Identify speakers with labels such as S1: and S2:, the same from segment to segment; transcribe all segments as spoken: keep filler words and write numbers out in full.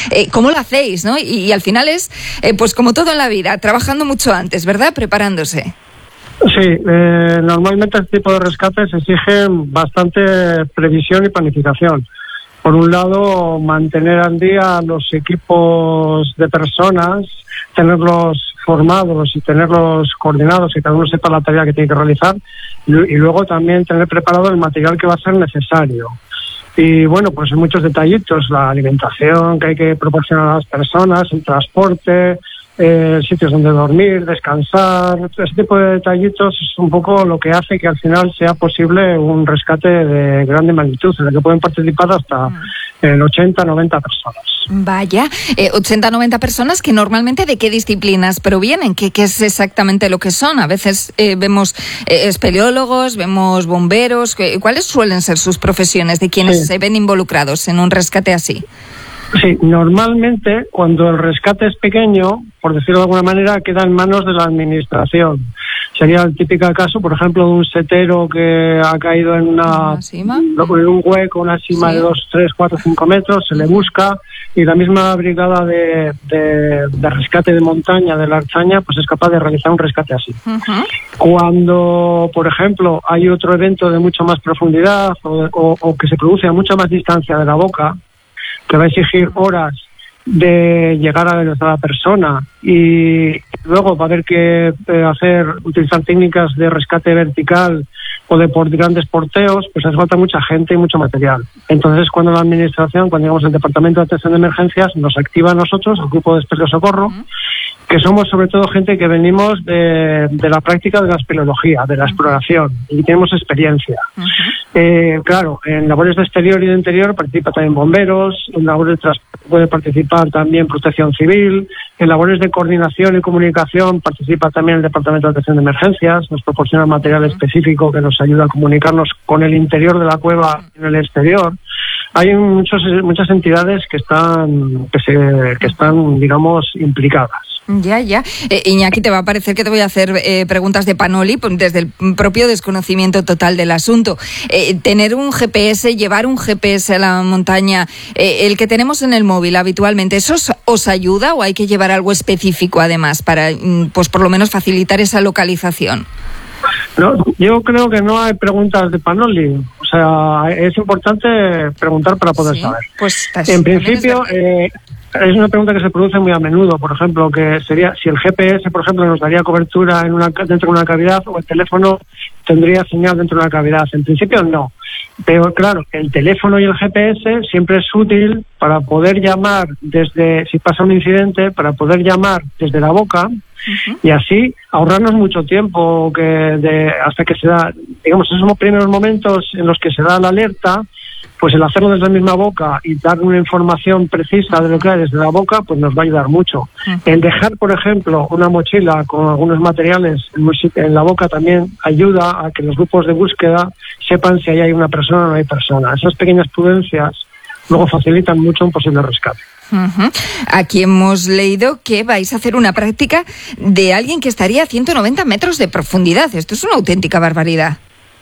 S1: Eh, ¿Cómo lo hacéis, no? Y, y al final es, eh, pues como todo en la vida, trabajando mucho antes, ¿verdad? Preparándose.
S2: Sí, eh, normalmente este tipo de rescates exigen bastante previsión y planificación. Por un lado, mantener al día los equipos de personas, tenerlos formados y tenerlos coordinados, que cada uno sepa la tarea que tiene que realizar, y, y luego también tener preparado el material que va a ser necesario. Y bueno, pues muchos detallitos, la alimentación que hay que proporcionar a las personas, el transporte, eh, sitios donde dormir, descansar, ese tipo de detallitos es un poco lo que hace que al final sea posible un rescate de grande magnitud, en el que pueden participar hasta en ochenta, noventa personas.
S1: Vaya, eh, ochenta, noventa personas que normalmente ¿de qué disciplinas provienen? ¿Qué, qué es exactamente lo que son? A veces eh, vemos eh, espeleólogos, vemos bomberos. ¿Cuáles suelen ser sus profesiones de quienes sí. se ven involucrados en un rescate así?
S2: Sí, normalmente cuando el rescate es pequeño, por decirlo de alguna manera, queda en manos de la administración. Sería el típico caso, por ejemplo, de un setero que ha caído en una,
S1: ¿Una cima?
S2: en un hueco, una cima sí. de dos, tres, cuatro, cinco metros, se le busca y la misma brigada de, de, de rescate de montaña de la Archaña pues es capaz de realizar un rescate así. Uh-huh. Cuando, por ejemplo, hay otro evento de mucha más profundidad o, o, o que se produce a mucha más distancia de la boca, que va a exigir horas de llegar a la persona y luego va a haber que eh, hacer, utilizar técnicas de rescate vertical o de por grandes porteos, pues hace falta mucha gente y mucho material. Entonces, cuando la administración, cuando llegamos al Departamento de Atención de Emergencias, nos activa a nosotros, al Grupo de Espeleo Socorro, uh-huh. que somos sobre todo gente que venimos de, de la práctica de la espeleología, de la uh-huh. exploración, y tenemos experiencia. Uh-huh. Eh, claro, en labores de exterior y de interior participa también bomberos, en labores de transporte puede participar también Protección Civil, en labores de coordinación y comunicación participa también el Departamento de Atención de Emergencias, nos proporciona material uh-huh. específico que nos ayuda a comunicarnos con el interior de la cueva y en el exterior. Hay muchos, muchas entidades que están, que se, que están, digamos, implicadas.
S1: Ya, ya. Eh, Iñaki, te va a parecer que te voy a hacer eh, preguntas de Panoli desde el propio desconocimiento total del asunto. Eh, tener un G P S, llevar un G P S a la montaña, eh, el que tenemos en el móvil habitualmente, ¿eso os, os ayuda o hay que llevar algo específico además para, pues por lo menos facilitar esa localización?
S2: No, yo creo que no hay preguntas de Panoli. O sea, es importante preguntar para poder sí, saber.
S1: Pues,
S2: en principio, es, eh, es una pregunta que se produce muy a menudo. Por ejemplo, que sería si el G P S, por ejemplo, nos daría cobertura en una, dentro de una cavidad o el teléfono tendría señal dentro de una cavidad. En principio, no. Pero claro, el teléfono y el G P S siempre es útil para poder llamar desde, si pasa un incidente, para poder llamar desde la boca. Uh-huh. Y así ahorrarnos mucho tiempo que de, hasta que se da, digamos, esos primeros momentos en los que se da la alerta, pues el hacerlo desde la misma boca y dar una información precisa de lo que hay desde la boca, pues nos va a ayudar mucho. Uh-huh. El dejar, por ejemplo, una mochila con algunos materiales en, en la boca también ayuda a que los grupos de búsqueda sepan si ahí hay una persona o no hay persona. Esas pequeñas prudencias luego facilitan mucho un posible rescate.
S1: Uh-huh. Aquí hemos leído que vais a hacer una práctica de alguien que estaría a ciento noventa metros de profundidad. Esto es una auténtica barbaridad.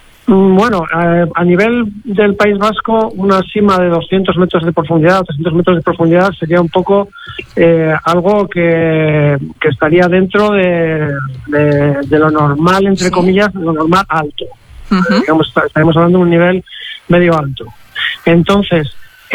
S2: Bueno, eh, a nivel del País Vasco, una cima de doscientos metros de profundidad, trescientos metros de profundidad sería un poco eh, algo que, que estaría dentro de, de, de lo normal, entre sí. comillas, de lo normal alto. Uh-huh. Digamos, estaremos hablando de un nivel medio alto. Entonces,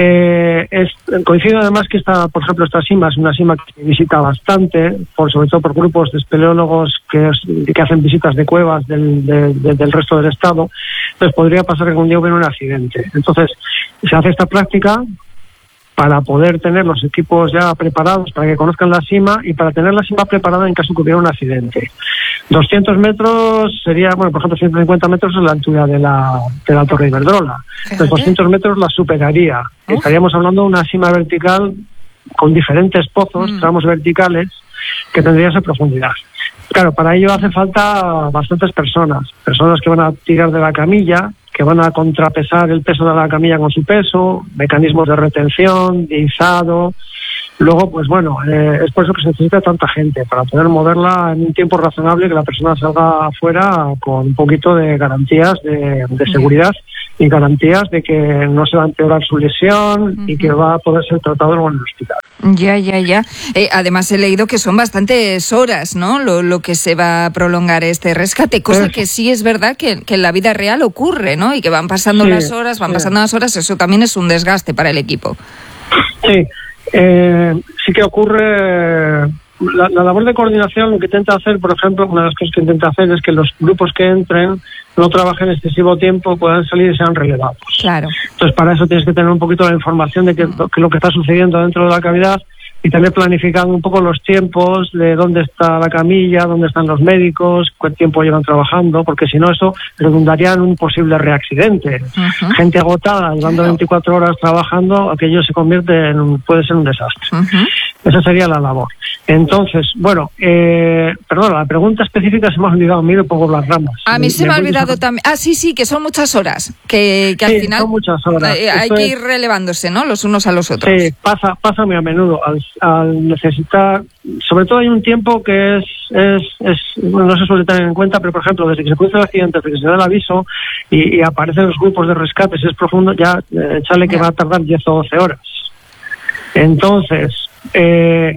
S2: Eh, es, coincido además que esta, por ejemplo, esta cima es una cima que se visita bastante, por, sobre todo por grupos de espeleólogos que, es, que hacen visitas de cuevas del, de, de, del resto del estado. Entonces podría pasar que un día hubiera un accidente. Entonces se hace esta práctica para poder tener los equipos ya preparados para que conozcan la cima y para tener la cima preparada en caso que hubiera un accidente. doscientos metros sería, bueno, por ejemplo, ciento cincuenta metros es la altura de la, de la Torre Iberdrola. Entonces, doscientos metros la superaría. ¿Oh? Estaríamos hablando de una cima vertical con diferentes pozos, mm. tramos verticales, que tendría esa profundidad. Claro, para ello hace falta bastantes personas. Personas que van a tirar de la camilla, que van a contrapesar el peso de la camilla con su peso, mecanismos de retención, de izado. Luego, pues bueno, eh, es por eso que se necesita tanta gente, para poder moverla en un tiempo razonable, que la persona salga afuera con un poquito de garantías de, de seguridad y garantías de que no se va a empeorar su lesión uh-huh. y que va a poder ser tratado luego en el hospital.
S1: Ya, ya, ya. Eh, además he leído que son bastantes horas, ¿no? Lo, lo que se va a prolongar este rescate, cosa
S2: Pues,
S1: que sí es verdad que, que en la vida real ocurre, ¿no? Y que van pasando
S2: sí,
S1: las horas, van
S2: sí.
S1: pasando las horas, eso también es un desgaste para el equipo.
S2: Sí, eh, sí que ocurre. La, la labor de coordinación, lo que intenta hacer, por ejemplo, una de las cosas que intenta hacer es que los grupos que entren no trabajen excesivo tiempo, puedan salir y sean relevados.
S1: Claro.
S2: Entonces, para eso tienes que tener un poquito la información de qué que lo que está sucediendo dentro de la cavidad y tener planificado un poco los tiempos de dónde está la camilla, dónde están los médicos, cuánto tiempo llevan trabajando, porque si no eso redundaría en un posible reaccidente. Uh-huh. Gente agotada, llevando veinticuatro horas trabajando, aquello se convierte en un, puede ser un desastre. Uh-huh. Esa sería la labor. Entonces, bueno, eh, perdón, la pregunta específica se me ha olvidado, miro pongo las ramas.
S1: A mí me, se me, me ha olvidado también. Ah, sí, sí, que son muchas horas, que, que
S2: sí,
S1: al final
S2: son muchas horas.
S1: Eh, hay
S2: Esto
S1: que
S2: es,
S1: ir relevándose, ¿no? Los unos a los otros.
S2: Sí, pasa, pasa muy a menudo. Al, al necesitar, sobre todo hay un tiempo que es, es, es bueno, no se suele tener en cuenta, pero por ejemplo, desde que se produce el accidente, desde que se da el aviso y, y aparecen los grupos de rescate, si es profundo, ya eh, echarle que yeah. va a tardar diez o doce horas. Entonces, eh,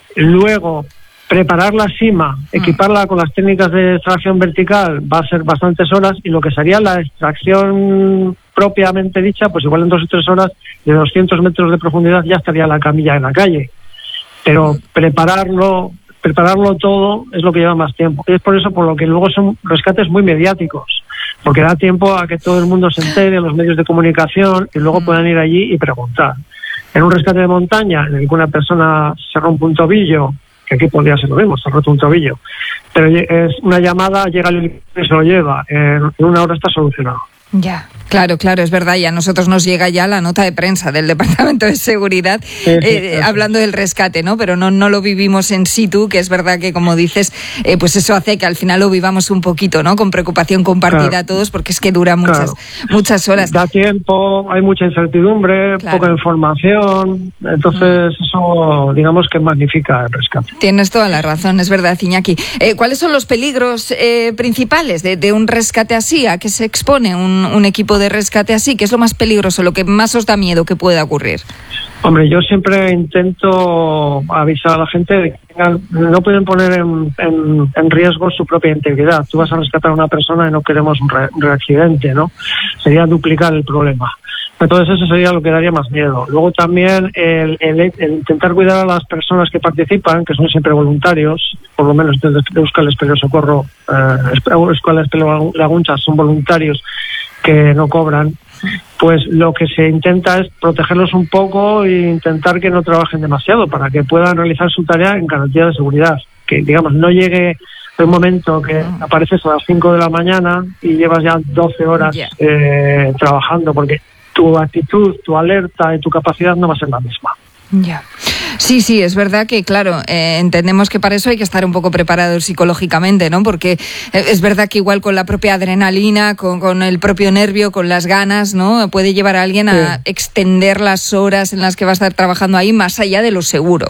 S2: luego, preparar la sima, equiparla con las técnicas de extracción vertical va a ser bastantes horas, y lo que sería la extracción propiamente dicha, pues igual en dos o tres horas de doscientos metros de profundidad ya estaría la camilla en la calle. Pero prepararlo, prepararlo todo es lo que lleva más tiempo. Y es por eso por lo que luego son rescates muy mediáticos, porque da tiempo a que todo el mundo se entere, los medios de comunicación, y luego puedan ir allí y preguntar. En un rescate de montaña, en el que una persona se rompe un tobillo, que aquí podría ser lo mismo, se ha roto un tobillo, pero es una llamada, llega el helicóptero y se lo lleva, en una hora está solucionado.
S1: Ya, claro, claro, es verdad, y a nosotros nos llega ya la nota de prensa del Departamento de Seguridad sí, eh, hablando del rescate, ¿no? Pero no, no lo vivimos en situ, que es verdad que, como dices, eh, pues eso hace que al final lo vivamos un poquito, ¿no? Con preocupación compartida claro. todos, porque es que dura muchas, claro. muchas horas.
S2: Da tiempo, hay mucha incertidumbre, claro. poca información, entonces mm. eso, digamos que magnifica el rescate.
S1: Tienes toda la razón, es verdad, Iñaki. Eh, ¿Cuáles son los peligros eh, principales de, de un rescate así? ¿A qué se expone un un equipo de rescate así? ¿Qué es lo más peligroso, lo que más os da miedo que pueda ocurrir?
S2: Hombre, yo siempre intento avisar a la gente de que tengan, no pueden poner en, en, en riesgo su propia integridad. Tú vas a rescatar a una persona y no queremos un, re, un reaccidente, ¿no? Sería duplicar el problema. Entonces eso sería lo que daría más miedo. Luego también el, el, el intentar cuidar a las personas que participan, que son siempre voluntarios, por lo menos desde Euskal Espero Socorro, eh, Euskal Espero Laguntzas son voluntarios que no cobran, pues lo que se intenta es protegerlos un poco e intentar que no trabajen demasiado para que puedan realizar su tarea en garantía de seguridad. Que, digamos, no llegue un momento que apareces a las cinco de la mañana y llevas ya doce horas yeah. eh, trabajando, porque tu actitud, tu alerta y tu capacidad no va a ser la misma.
S1: Ya. Sí, sí, es verdad que, claro, eh, entendemos que para eso hay que estar un poco preparados psicológicamente, ¿no? Porque eh, es verdad que igual con la propia adrenalina, con, con el propio nervio, con las ganas, ¿no? Puede llevar a alguien a sí. extender las horas en las que va a estar trabajando ahí más allá de lo seguro.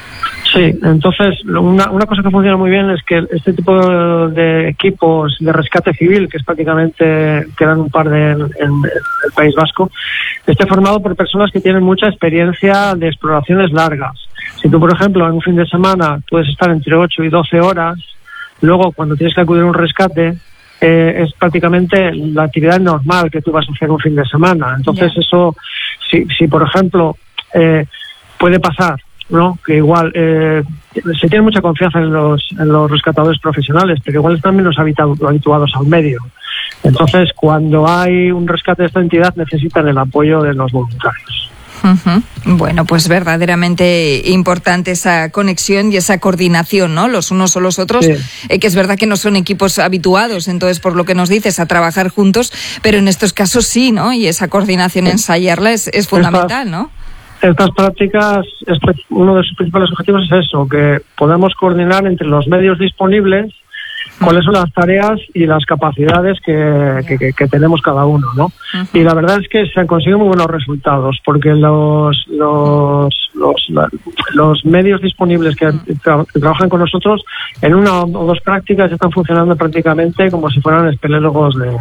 S2: Sí, entonces una, una cosa que funciona muy bien es que este tipo de, de equipos de rescate civil, que es prácticamente, quedan un par de, en, en el País Vasco, esté formado por personas que tienen mucha experiencia de exploraciones largas. Si tú, por ejemplo, en un fin de semana puedes estar entre ocho y doce horas, luego cuando tienes que acudir a un rescate, eh, es prácticamente la actividad normal que tú vas a hacer un fin de semana. Entonces yeah. eso, si, si por ejemplo, eh, puede pasar, ¿no? Que igual eh, se tiene mucha confianza en los en los rescatadores profesionales, pero igual están menos habituados al medio. Entonces, cuando hay un rescate de esta entidad, necesitan el apoyo de los voluntarios.
S1: Uh-huh. Bueno, pues verdaderamente importante esa conexión y esa coordinación, ¿no? Los unos o los otros, sí. eh, que es verdad que no son equipos habituados, entonces por lo que nos dices, a trabajar juntos, pero en estos casos sí, ¿no? Y esa coordinación, ensayarla es, es fundamental, ¿no?
S2: Estas prácticas, uno de sus principales objetivos es eso, que podamos coordinar entre los medios disponibles cuáles son las tareas y las capacidades que, que, que, que tenemos cada uno, ¿no? Uh-huh. Y la verdad es que se han conseguido muy buenos resultados, porque los los los, la, los medios disponibles que, tra- que trabajan con nosotros en una o dos prácticas están funcionando prácticamente como si fueran espeleólogos de, de,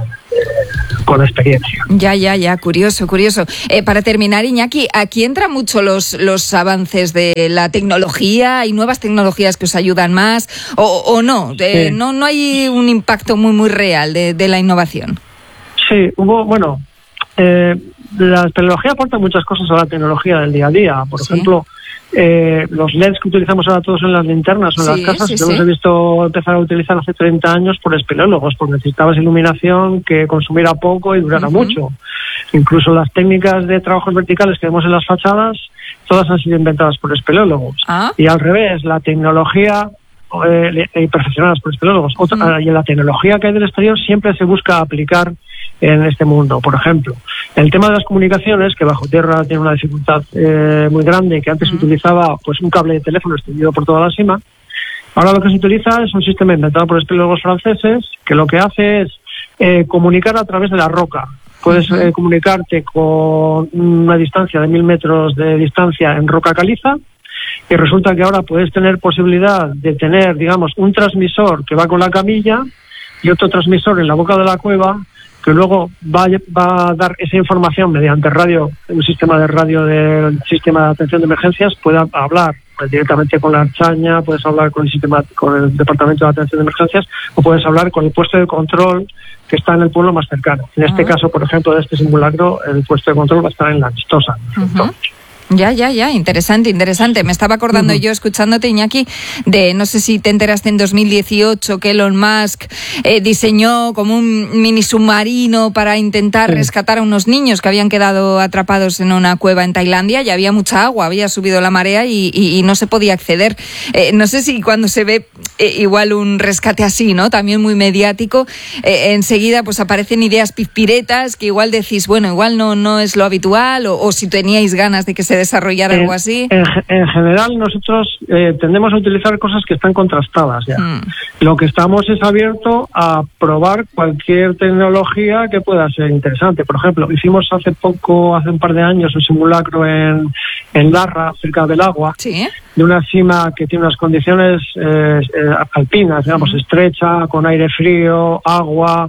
S2: con experiencia.
S1: Ya, ya, ya, curioso, curioso. Eh, para terminar, Iñaki, aquí entran mucho los, los avances de la tecnología y nuevas tecnologías que os ayudan más, o, o no, eh, sí. no, no hay un impacto muy, muy real de, de la innovación.
S2: Sí, hubo, bueno, eh, la tecnología aporta muchas cosas a la tecnología del día a día. Por sí. ejemplo, eh, los L E Ds que utilizamos ahora todos en las linternas o en sí, las casas, sí, que sí. hemos visto empezar a utilizar hace treinta años por espeleólogos, porque necesitabas iluminación que consumiera poco y durara uh-huh. mucho. Incluso las técnicas de trabajos verticales que vemos en las fachadas, todas han sido inventadas por espeleólogos. ¿Ah? Y al revés, la tecnología eh, eh, perfeccionadas por espeleólogos. Otra, uh-huh. Y en la tecnología que hay del exterior siempre se busca aplicar en este mundo. Por ejemplo, el tema de las comunicaciones, que bajo tierra tiene una dificultad eh, muy grande, que antes uh-huh. se utilizaba pues un cable de teléfono extendido por toda la cima. Ahora lo que se utiliza es un sistema inventado por espeleólogos franceses, que lo que hace es eh, comunicar a través de la roca. Puedes uh-huh. eh, comunicarte con una distancia de mil metros de distancia en roca caliza, y resulta que ahora puedes tener posibilidad de tener, digamos, un transmisor que va con la camilla y otro transmisor en la boca de la cueva, que luego va, va a dar esa información mediante radio, un sistema de radio del sistema de atención de emergencias, puede hablar pues, directamente con la archaña, puedes hablar con el sistema, con el departamento de atención de emergencias, o puedes hablar con el puesto de control que está en el pueblo más cercano. En este uh-huh. caso, por ejemplo, de este simulacro, el puesto de control va a estar en La Vistosa.
S1: Uh-huh. Ya, ya, ya, interesante, interesante. Me estaba acordando uh-huh. yo, escuchándote, Iñaki, de, no sé si te enteraste en dos mil dieciocho que Elon Musk eh, diseñó como un mini submarino para intentar sí. rescatar a unos niños que habían quedado atrapados en una cueva en Tailandia, y había mucha agua, había subido la marea y, y, y no se podía acceder. Eh, no sé si cuando se ve eh, igual un rescate así, ¿no? También muy mediático, eh, enseguida pues aparecen ideas pizpiretas que igual decís, bueno, igual no, no es lo habitual, o, o si teníais ganas de que se desarrollar algo así.
S2: En, en general nosotros eh, tendemos a utilizar cosas que están contrastadas ya. Mm. Lo que estamos es abierto a probar cualquier tecnología que pueda ser interesante. Por ejemplo, hicimos hace poco, hace un par de años, un simulacro en, en Larra, cerca del agua,
S1: ¿sí?
S2: de una cima que tiene unas condiciones eh, eh, alpinas, digamos, mm. estrecha, con aire frío, agua.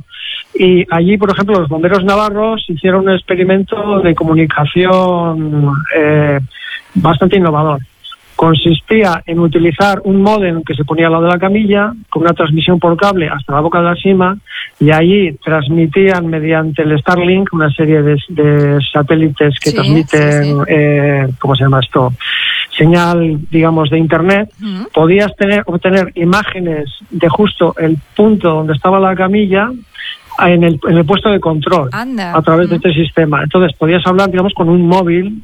S2: Y allí, por ejemplo, los bomberos navarros hicieron un experimento de comunicación eh, bastante innovador. Consistía en utilizar un módem que se ponía al lado de la camilla, con una transmisión por cable hasta la boca de la cima, y allí transmitían mediante el Starlink, una serie de, de satélites que sí, transmiten, sí, sí. Eh, ¿cómo se llama esto?, señal, digamos, de internet. Uh-huh. Podías tener obtener imágenes de justo el punto donde estaba la camilla, en el, en el puesto de control. Anda. A través de este sistema. Entonces podías hablar, digamos, con un móvil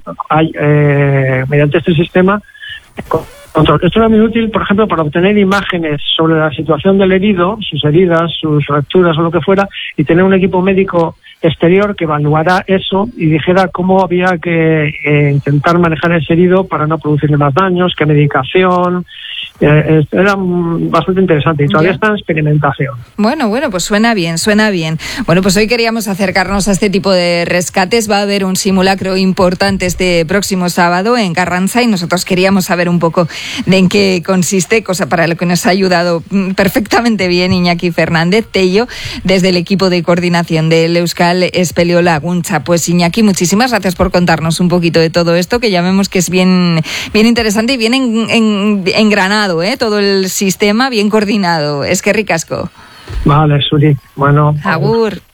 S2: eh, mediante este sistema control. Esto era muy útil, por ejemplo, para obtener imágenes sobre la situación del herido, sus heridas, sus fracturas o lo que fuera, y tener un equipo médico exterior que evaluara eso y dijera cómo había que eh, intentar manejar ese herido para no producirle más daños, qué medicación. Eh, era bastante interesante y todavía ya. está en experimentación.
S1: Bueno, bueno, pues suena bien, suena bien. Bueno, pues hoy queríamos acercarnos a este tipo de rescates. Va a haber un simulacro importante este próximo sábado en Carranza y nosotros queríamos saber un poco de en qué consiste, cosa para lo que nos ha ayudado perfectamente bien Iñaki Fernández Tello, desde el equipo de coordinación del Euskal Espeleolaguntza. Pues Iñaki, muchísimas gracias por contarnos un poquito de todo esto, que ya vemos que es bien, bien interesante y bien en, en, engranado. ¿Eh? Todo el sistema bien coordinado. Es que ricasco.
S2: Vale, Suri. Bueno.
S1: Agur.